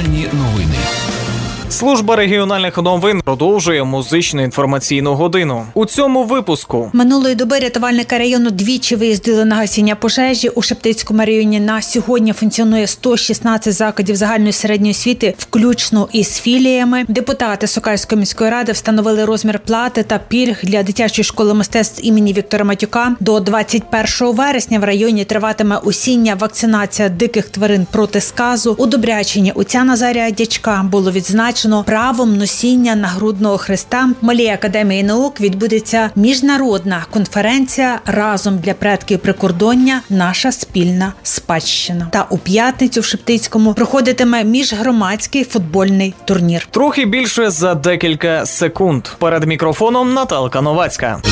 Регіональні новини. Служба регіональних новин продовжує музичну інформаційну годину. У цьому випуску. Минулої доби рятувальники району двічі виїздили на гасіння пожежі. У Шептицькому районі на сьогодні функціонує 116 закладів загальної середньої освіти, включно із філіями. Депутати Сокальської міської ради встановили розмір плати та пільг для дитячої школи мистецтв імені Віктора Матюка. До 21 вересня в районі триватиме осіння вакцинація диких тварин проти сказу. У Добрячині отця Назарія Дячка було відзначено правом носіння нагрудного хреста. В Малій академії наук відбудеться міжнародна конференція «Разом для предків прикордоння. Наша спільна спадщина». Та у п'ятницю в Шептицькому проходитиме міжгромадський футбольний турнір. Трохи більше за декілька секунд. Перед мікрофоном Наталка Новацька.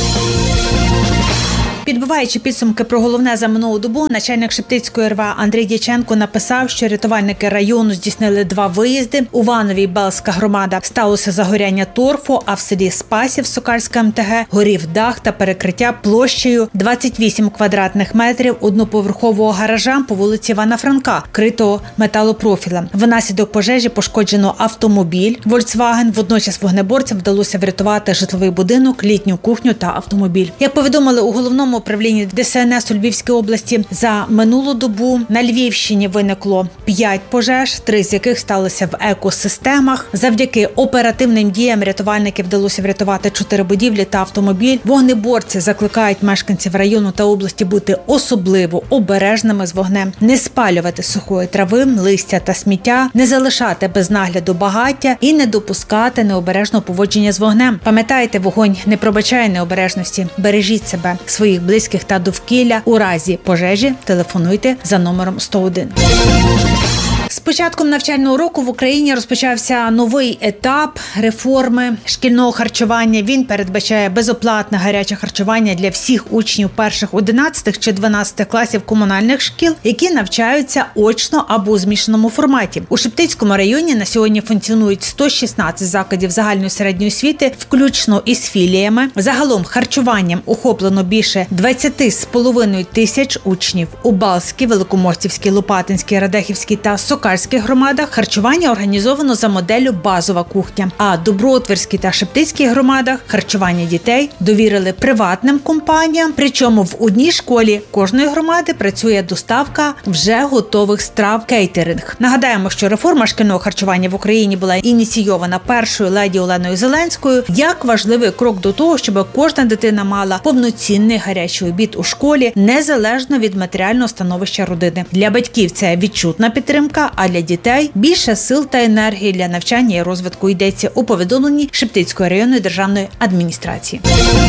Підбиваючи підсумки про головне за минулу добу, начальник Шептицької РВА Андрій Дяченко написав, що рятувальники району здійснили 2 виїзди. У Ванові Белська громада сталося загоряння торфу, а в селі Спасів Сокальська МТГ горів дах та перекриття площею 28 квадратних метрів одноповерхового гаража по вулиці Івана Франка, критого металопрофілем. Внаслідок пожежі пошкоджено автомобіль Volkswagen. Водночас вогнеборцям вдалося врятувати житловий будинок, літню кухню та автомобіль. Як повідомили у головному управлінні ДСНС у Львівській області, за минулу добу на Львівщині виникло 5 пожеж, 3 з яких сталися в екосистемах. Завдяки оперативним діям рятувальників вдалося врятувати 4 будівлі та автомобіль. Вогнеборці закликають мешканців району та області бути особливо обережними з вогнем, не спалювати сухої трави, листя та сміття, не залишати без нагляду багаття і не допускати необережного поводження з вогнем. Пам'ятайте, вогонь не пробачає необережності. Бережіть себе, своїх близьких та довкілля. У разі пожежі телефонуйте за номером 101. З початком навчального року в Україні розпочався новий етап реформи шкільного харчування. Він передбачає безоплатне гаряче харчування для всіх учнів перших 11 чи 12 класів комунальних шкіл, які навчаються очно або у змішаному форматі. У Шептицькому районі на сьогодні функціонують 116 закладів загальної середньої освіти, включно із філіями. Загалом харчуванням охоплено більше 20,5 тисяч учнів. У Балській, Великомостівській, Лопатинській, Радехівській та Сокальських громадах харчування організовано за моделлю «базова кухня», а Доброотвірській та Шептицькій громадах харчування дітей довірили приватним компаніям, причому в одній школі кожної громади працює доставка вже готових страв кейтеринг. Нагадаємо, що реформа шкільного харчування в Україні була ініційована першою леді Оленою Зеленською як важливий крок до того, щоб кожна дитина мала повноцінний гарячий обід у школі, незалежно від матеріального становища родини. Для батьків це відчутна підтримка, а для дітей більше сил та енергії для навчання і розвитку, йдеться у повідомленні Шептицької районної державної адміністрації.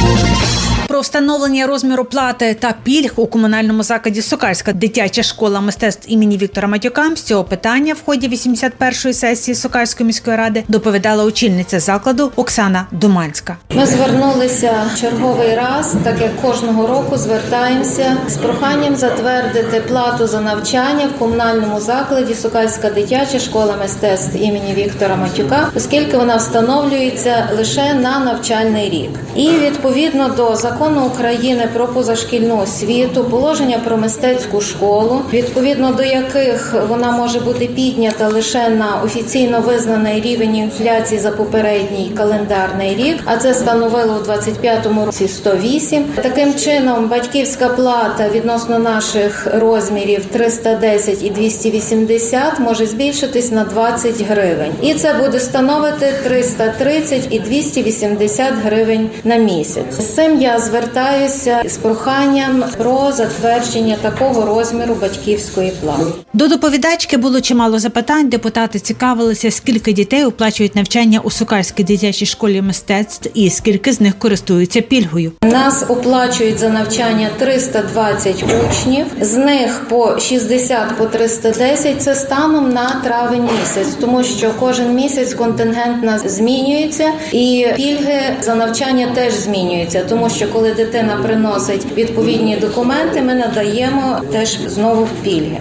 Про встановлення розміру плати та пільг у комунальному закладі Сокальська дитяча школа мистецтв імені Віктора Матюка з цього питання в ході 81-ї сесії Сокальської міської ради доповідала очільниця закладу Оксана Думанська. Ми звернулися черговий раз, так як кожного року звертаємося з проханням затвердити плату за навчання в комунальному закладі Сокальська дитяча школа мистецтв імені Віктора Матюка, оскільки вона встановлюється лише на навчальний рік. І відповідно до Закону України про позашкільну освіту, положення про мистецьку школу, відповідно до яких вона може бути піднята лише на офіційно визнаний рівень інфляції за попередній календарний рік, а це становило у 25-му році 108. Таким чином, батьківська плата відносно наших розмірів 310 і 280 може збільшитись на 20 гривень. І це буде становити 330 і 280 гривень на місяць. З цим я звертаюся з проханням про затвердження такого розміру батьківської плати. До доповідачки було чимало запитань. Депутати цікавилися, скільки дітей оплачують навчання у Сокальській дитячій школі мистецтв і скільки з них користуються пільгою. Нас оплачують за навчання 320 учнів, з них по 60, по 310 – це станом на травень місяць, тому що кожен місяць контингент нас змінюється і пільги за навчання теж змінюються, тому що коли дитина приносить відповідні документи, ми надаємо теж знову пільги.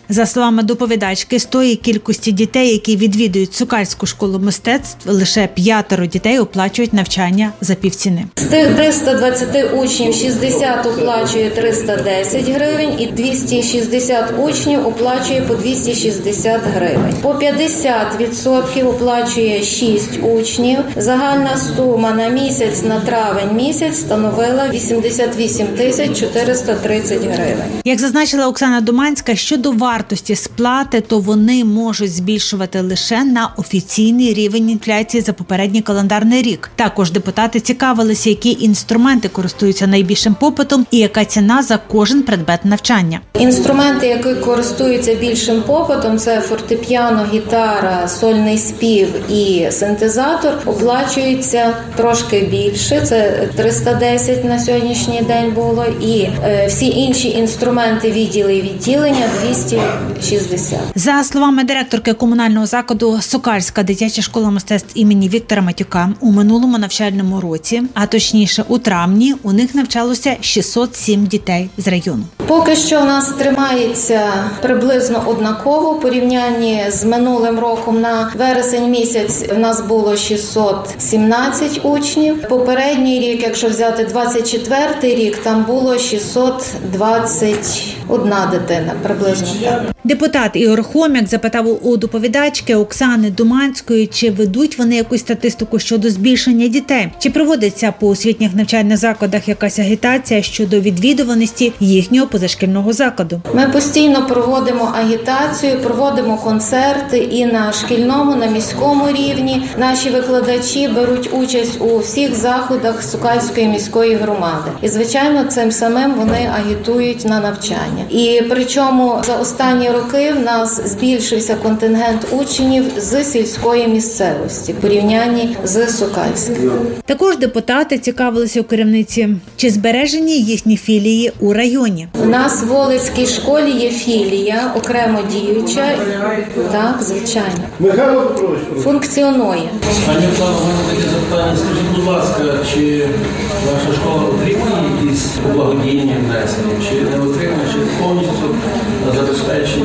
За словами доповідачки, з тої кількості дітей, які відвідують Сокальську школу мистецтв, лише 5 дітей оплачують навчання за півціни. З тих 320 учнів 60 оплачує 310 гривень і 260 учнів оплачує по 260 гривень. По 50% оплачує 6 учнів. Загальна сума на місяць, на травень місяць становила 88 430 гривень. Як зазначила Оксана Думанська, щодо вартості сплати, то вони можуть збільшувати лише на офіційний рівень інфляції за попередній календарний рік. Також депутати цікавилися, які інструменти користуються найбільшим попитом і яка ціна за кожен предмет навчання. Інструменти, які користуються більшим попитом, це фортепіано, гітара, сольний спів і синтезатор, оплачуються трошки більше, це 310 на сьогоднішній день було, і всі інші інструменти, відділи і відділення 260. За словами директорки комунального закладу Сокальська дитяча школа мистецтв імені Віктора Матюка, у минулому навчальному році, а точніше у травні, у них навчалося 607 дітей з району. Поки що у нас тримається приблизно однаково в порівнянні з минулим роком. На вересень місяць у нас було 617 учнів. Попередній рік, якщо взяти 24-й рік, там було 621 дитина, приблизно так. Депутат Ігор Хом'як запитав у доповідачки Оксани Думанської, чи ведуть вони якусь статистику щодо збільшення дітей, чи проводиться по освітніх навчальних закладах якась агітація щодо відвідуваності їхнього позашкільного закладу. Ми постійно проводимо агітацію, проводимо концерти і на шкільному, на міському рівні. Наші викладачі беруть участь у всіх заходах Сокальської міської громади. І, звичайно, цим самим вони агітують на навчання. І причому за останні роки в нас збільшився контингент учнів з сільської місцевості в порівнянні з Сокальським. Також депутати цікавилися у керівниці, чи збережені їхні філії у районі. У нас в Волицькій школі є філія, окремо діюча. Так, звичайно. Михайло Петрович, Функціонує. пані Оксано, у мене таке запитання. Скажіть, будь ласка, чи ваша школа отримує якісь благодійні внесення, чи не отримує, чи повністю забезпечені?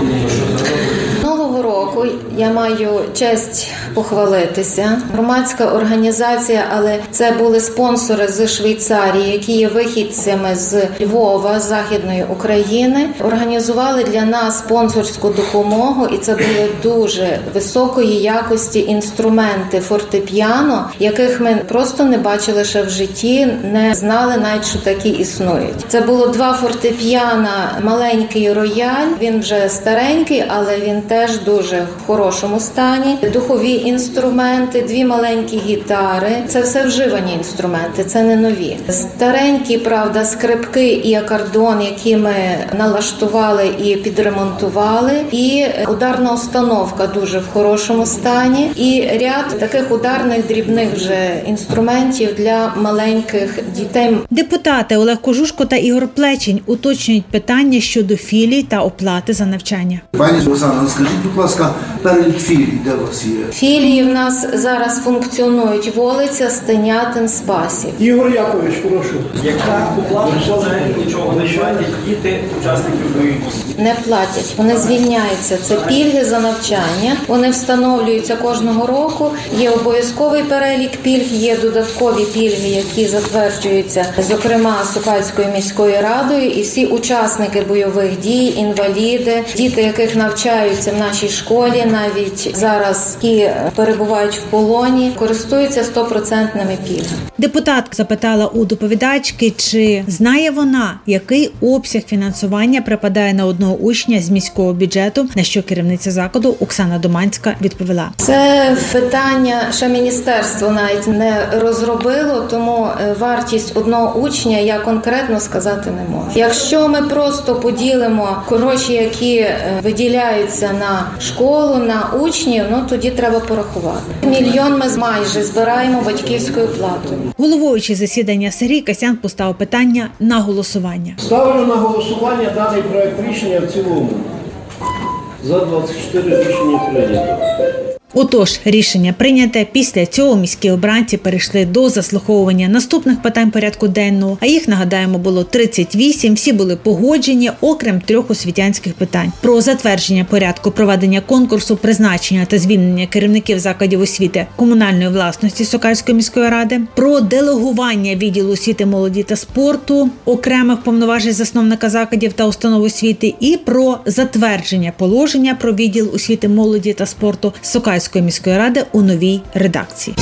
Минулого року я маю честь похвалитися. Громадська організація, але це були спонсори з Швейцарії, які є вихідцями з Львова, з Західної України. Організували для нас спонсорську допомогу, і це були дуже високої якості інструменти фортепіано, яких ми просто не бачили ще в житті, не знали навіть, що такі існують. Це було 2 фортепіана, маленький рояль, він вже старенький, але він теж дуже в хорошому стані. Духові інструменти, 2 маленькі гітари. Це все вживані інструменти, це не нові. Старенькі, правда, скрипки і акордеон, які ми налаштували і підремонтували. І ударна установка дуже в хорошому стані. І ряд таких ударних дрібних вже інструментів для маленьких дітей. Депутати Олег Кожушко та Ігор Плечень уточнюють питання щодо філій та оплати за навчання. Пані Оксано, скажіть, будь ласка, перелік філій, де у вас є? Філії в нас зараз функціонують Волиця, Стенятин, Спасів. Ігор Якович, прошу. Яка оплата, що взагалі нічого не платять діти учасників бойових дій? Не платять, вони звільняються. Це пільги за навчання. Вони встановлюються кожного року. Є обов'язковий перелік пільг, є додаткові пільги, які затверджуються, зокрема, Сокальською міською радою. І всі учасники бойових дій, інваліди, діти, яких навчаються в нашій школі, навіть зараз ті перебувають в полоні, користуються 100% пільгами. Депутат запитала у доповідачки, чи знає вона, який обсяг фінансування припадає на одного учня з міського бюджету, на що керівниця закладу Оксана Думанська відповіла. Це питання ще міністерство навіть не розробило, тому вартість одного учня я конкретно сказати не можу. Якщо ми просто поділимо гроші, які виділяються на школу, на учнів, тоді треба порахувати. 1 мільйон ми майже збираємо батьківською платою. Головуючий засідання Сергій Касян поставив питання на голосування. Ставлю на голосування даний проект рішення в цілому. За 24 рішення прийнято. Отож, рішення прийняте. Після цього міські обранці перейшли до заслуховування наступних питань порядку денного, а їх, нагадаємо, було 38, всі були погоджені, окрім 3 освітянських питань. Про затвердження порядку проведення конкурсу, призначення та звільнення керівників закладів освіти комунальної власності Сокальської міської ради, про делегування відділу освіти, молоді та спорту окремих повноважень засновника закладів та установ освіти і про затвердження положення про відділ освіти, молоді та спорту Сокальської міської ради у новій редакції.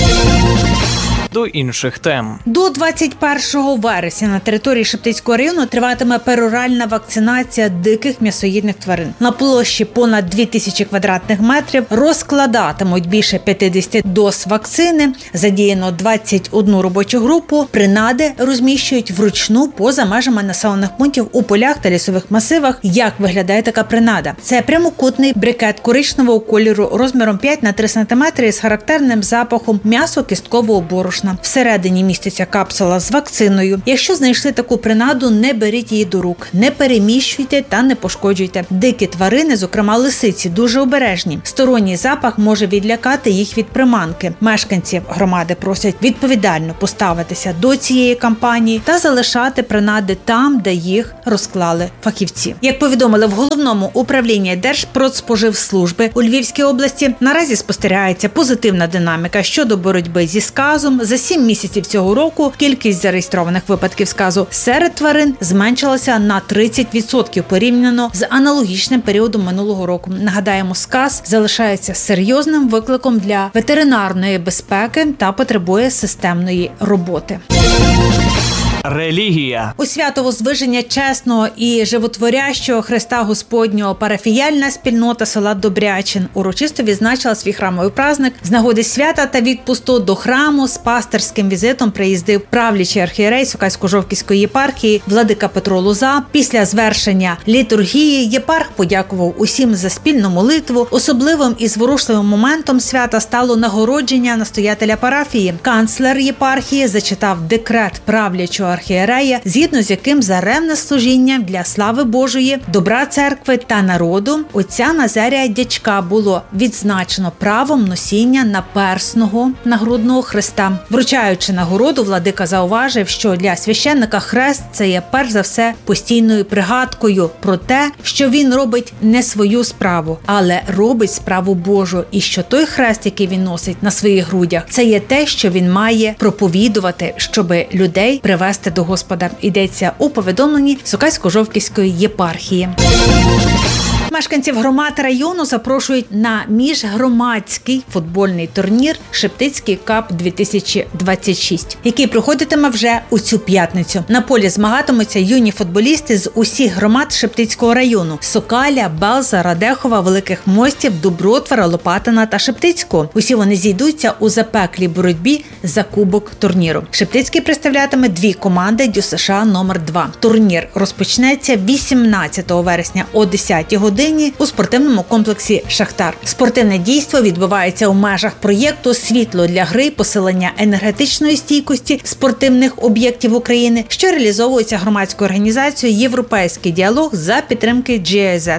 До інших тем. До 21 вересня на території Шептицького району триватиме пероральна вакцинація диких м'ясоїдних тварин. На площі понад 2000 квадратних метрів розкладатимуть більше 50 доз вакцини. Задіяно 21 робочу групу. Принади розміщують вручну поза межами населених пунктів у полях та лісових масивах. Як виглядає така принада? Це прямокутний брикет коричневого кольору розміром 5 на 3 см із характерним запахом м'ясо-кісткового борошна. Всередині міститься капсула з вакциною. Якщо знайшли таку принаду, не беріть її до рук, не переміщуйте та не пошкоджуйте. Дикі тварини, зокрема лисиці, дуже обережні. Сторонній запах може відлякати їх від приманки. Мешканців громади просять відповідально поставитися до цієї кампанії та залишати принади там, де їх розклали фахівці. Як повідомили в Головному управлінні Держпродспоживслужби у Львівській області, наразі спостерігається позитивна динаміка щодо боротьби зі сказом. За 7 місяців цього року кількість зареєстрованих випадків сказу серед тварин зменшилася на 30% порівняно з аналогічним періодом минулого року. Нагадаємо, сказ залишається серйозним викликом для ветеринарної безпеки та потребує системної роботи. Релігія. У свято Возвиження чесного і животворящого Христа Господнього парафіяльна спільнота села Добрячин урочисто відзначила свій храмовий праздник. З нагоди свята та відпусту до храму з пастирським візитом приїздив правлячий архієрей Сокальсько-Жовківської єпархії владика Петро Лоза. Після звершення літургії єпарх подякував усім за спільну молитву. Особливим і зворушливим моментом свята стало нагородження настоятеля парафії. Канцлер єпархії зачитав декрет правлячого архієрея, згідно з яким за ревне служіння для слави Божої, добра церкви та народу отця Назарія Дячка було відзначено правом носіння наперсного нагрудного хреста. Вручаючи нагороду, владика зауважив, що для священника хрест – це є перш за все постійною пригадкою про те, що він робить не свою справу, але робить справу Божу, і що той хрест, який він носить на своїх грудях, це є те, що він має проповідувати, щоби людей привести до Господа. Йдеться у повідомленні Сокальсько-Жовківської єпархії. Мешканців громад району запрошують на міжгромадський футбольний турнір «Шептицький кап-2026», який проходитиме вже у цю п'ятницю. На полі змагатимуться юні футболісти з усіх громад Шептицького району – Сокаля, Белза, Радехова, Великих Мостів, Дубротвора, Лопатина та Шептицького. Усі вони зійдуться у запеклій боротьбі за кубок турніру. Шептицький представлятиме 2 команди ДЮСШ номер 2. Турнір розпочнеться 18 вересня о 10 годині у спортивному комплексі «Шахтар». Спортивне дійство відбувається у межах проєкту «Світло для гри. Посилення енергетичної стійкості спортивних об'єктів України», що реалізовується громадською організацією «Європейський діалог» за підтримки GIZ.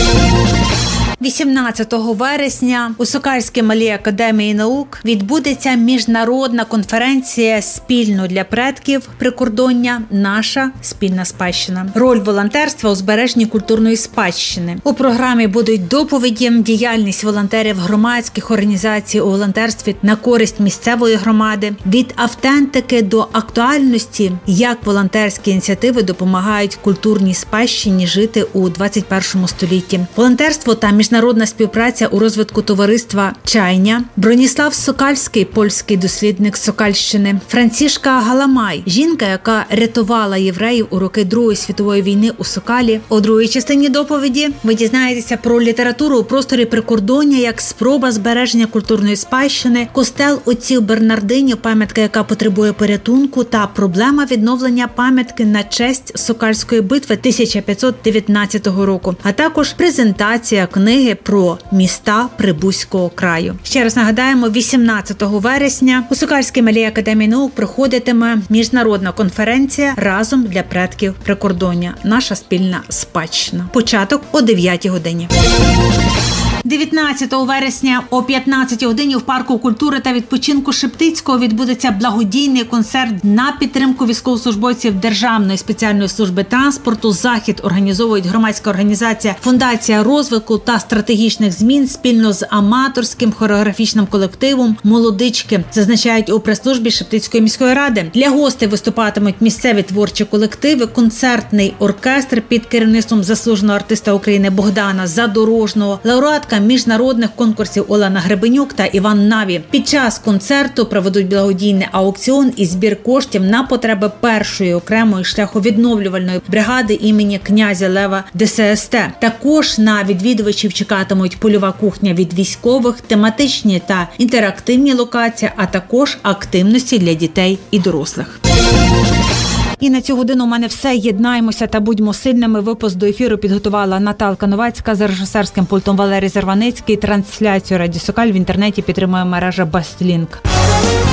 18 вересня у Сокальській малій академії наук відбудеться міжнародна конференція «Спільно для предків прикордоння. Наша спільна спадщина. Роль волонтерства у збереженні культурної спадщини». У програмі будуть доповіді, діяльність волонтерів громадських організацій у волонтерстві на користь місцевої громади, від автентики до актуальності, як волонтерські ініціативи допомагають культурній спадщині жити у 21 столітті. Волонтерство та міжнародна співпраця у розвитку товариства «Чайня», Броніслав Сокальський, польський дослідник Сокальщини, Францішка Галамай, жінка, яка рятувала євреїв у роки Другої світової війни у Сокалі. У другій частині доповіді ви дізнаєтеся про літературу у просторі прикордоння як спроба збереження культурної спадщини, костел отців Бернардинів, пам'ятка, яка потребує порятунку, та проблема відновлення пам'ятки на честь Сокальської битви 1519 року, а також презентація книги про міста Прибузького краю. Ще раз нагадаємо, 18 вересня у Сокальській малій академії наук проходитиме міжнародна конференція «Разом для предків прикордоння. Наша спільна спадщина». Початок о 9 годині. 19 вересня о 15 годині в парку культури та відпочинку Шептицького відбудеться благодійний концерт на підтримку військовослужбовців Державної спеціальної служби транспорту. Захід організовують громадська організація «Фундація розвитку та стратегічних змін» спільно з аматорським хореографічним колективом «Молодички», зазначають у прес-службі Шептицької міської ради. Для гостей виступатимуть місцеві творчі колективи, концертний оркестр під керівництвом заслуженого артиста України Богдана Задорожного, лауреатка міжнародних конкурсів Олена Гребенюк та Іван Наві. Під час концерту проведуть благодійний аукціон і збір коштів на потреби першої окремої шляховідновлювальної бригади імені князя Лева ДССТ. Також на відвідувачів чекатимуть польова кухня від військових, тематичні та інтерактивні локації, а також активності для дітей і дорослих. І на цю годину у мене все. Єднаємося та будьмо сильними. Випуск до ефіру підготувала Наталка Новацька, за режисерським пультом Валерій Зарваницький. Трансляцію Радіо Сокаль в інтернеті підтримує мережа Бастлінк.